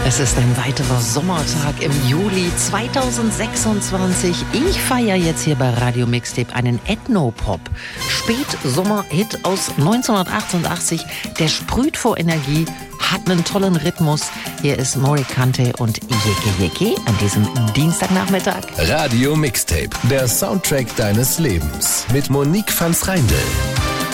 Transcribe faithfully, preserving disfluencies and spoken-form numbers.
Es ist ein weiterer Sommertag im Juli zweitausendsechsundzwanzig. Ich feiere jetzt hier bei Radio Mixtape einen Ethnopop. Spätsommer-Hit aus neunzehnhundertachtundachtzig. Der sprüht vor Energie, hat einen tollen Rhythmus. Hier ist Morikante und Yeke Yeke an diesem Dienstagnachmittag. Radio Mixtape, der Soundtrack deines Lebens mit Monique van Schreindel.